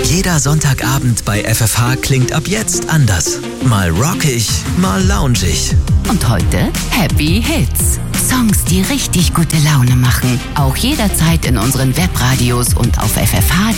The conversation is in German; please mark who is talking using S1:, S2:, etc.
S1: Jeder Sonntagabend bei FFH klingt ab jetzt anders. Mal rockig, mal loungig.
S2: Und heute Happy Hits. Songs, die richtig gute Laune machen. Auch jederzeit in unseren Webradios und auf ffh.de.